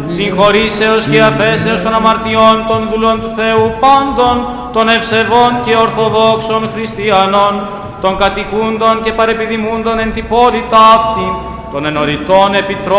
συγχωρήσεως και αφέσεως των αμαρτιών των δουλών του Θεού πάντων, των ευσεβών και ορθοδόξων χριστιανών, των κατοικούντων και παρεπιδημούντων εν την πόλη ταύτη, των ενωριτών επιτρόπων,